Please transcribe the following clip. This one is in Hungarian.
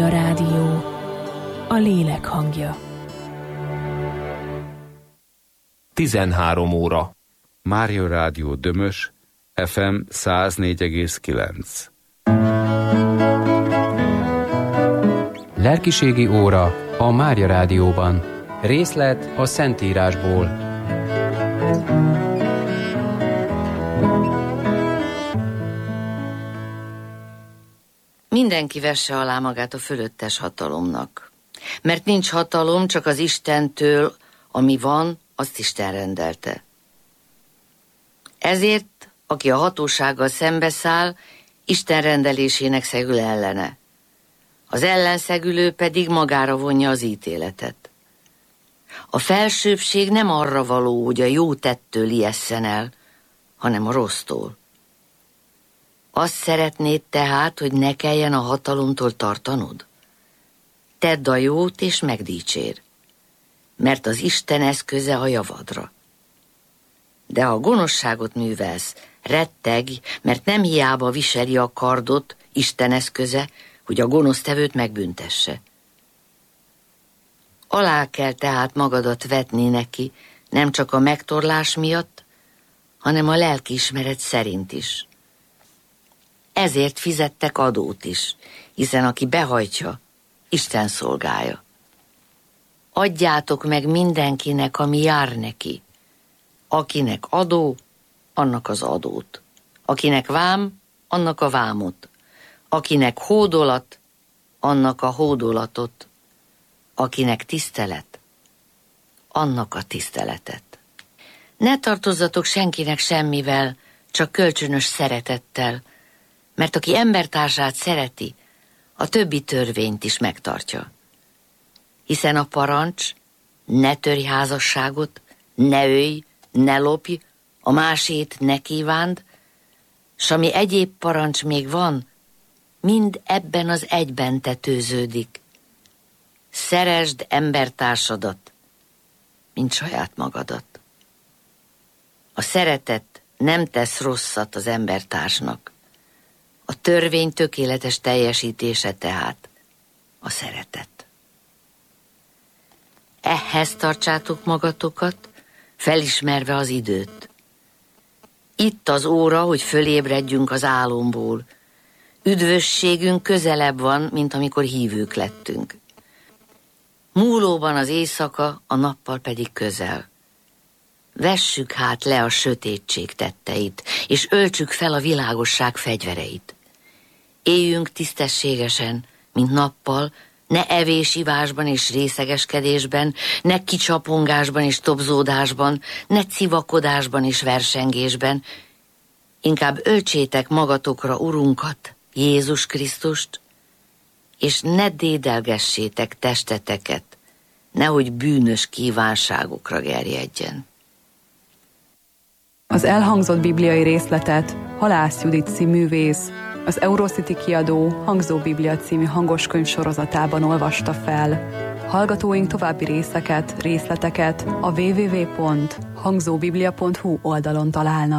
Mária Rádió, a lélek hangja. 13 óra. Mária Rádió Dömös, FM 104,9. Lelkiségi óra a Mária Rádióban. Részlet a Szentírásból. Mindenki vesse alá magát a fölöttes hatalomnak. Mert nincs hatalom, csak az Istentől, ami van, azt Isten rendelte. Ezért, aki a hatósággal szembeszáll, Isten rendelésének szegül ellene. Az ellenszegülő pedig magára vonja az ítéletet. A felsőbbség nem arra való, hogy a jó tettől ijesszen el, hanem a rossztól. Azt szeretnéd tehát, hogy ne kelljen a hatalomtól tartanod? Tedd a jót és megdicsér, mert az Isten eszköze a javadra. De ha gonoszságot művelsz, rettegj, mert nem hiába viseli a kardot, Isten eszköze, hogy a gonosztevőt megbüntesse. Alá kell tehát magadat vetni neki, nem csak a megtorlás miatt, hanem a lelkiismeret szerint is. Ezért fizettek adót is, hiszen aki behajtja, Isten szolgálja. Adjátok meg mindenkinek, ami jár neki. Akinek adó, annak az adót. Akinek vám, annak a vámot. Akinek hódolat, annak a hódolatot. Akinek tisztelet, annak a tiszteletet. Ne tartozzatok senkinek semmivel, csak kölcsönös szeretettel, mert aki embertársát szereti, a többi törvényt is megtartja. Hiszen a parancs, ne törj házasságot, ne ölj, ne lopj, a másét ne kívánd, s ami egyéb parancs még van, mind ebben az egyben tetőződik. Szeresd embertársadat, mint saját magadat. A szeretet nem tesz rosszat az embertársnak. A törvény tökéletes teljesítése tehát a szeretet. Ehhez tartsátok magatokat, felismerve az időt. Itt az óra, hogy fölébredjünk az álomból. Üdvösségünk közelebb van, mint amikor hívők lettünk. Múlóban az éjszaka, a nappal pedig közel. Vessük hát le a sötétség tetteit, és öltsük fel a világosság fegyvereit. Éljünk tisztességesen, mint nappal, ne evésivásban és részegeskedésben, ne kicsapongásban és tobzódásban, ne civakodásban és versengésben. Inkább öltsétek magatokra Urunkat, Jézus Krisztust, és ne dédelgessétek testeteket, nehogy bűnös kívánságokra gerjedjen. Az elhangzott bibliai részletet Halász Judit művész, az Eurocity kiadó Hangzó Biblia című hangoskönyv sorozatában olvasta fel. Hallgatóink további részleteket a www.hangzóbiblia.hu oldalon találnak.